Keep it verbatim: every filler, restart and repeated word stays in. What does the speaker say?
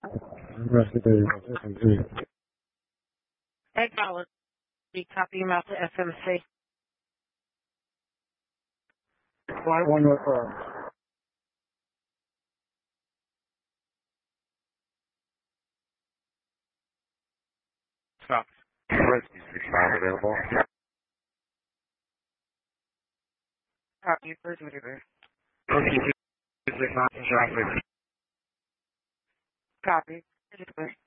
Investigate. Acknowledge. Be copying out to F M C. Flight one referral. Stop. Rescue six five available. Copy. Where's whatever. Rescue six five. Copy.